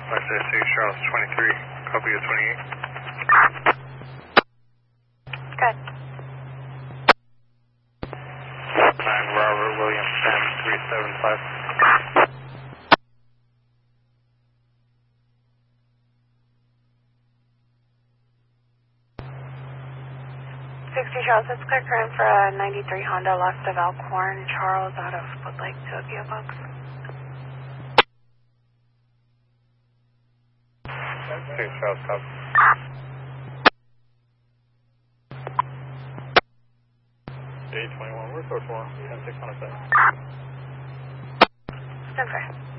6 Charles 23, copy of 28. Good. 9 Robert William Sam 375. 60 Charles, let's clear current for a 93 Honda left of Elkhorn, Charles, out of Wood Lake to a PO box. 6 Charles, copy. A21, we're code 4, 106 on a set. Stand by.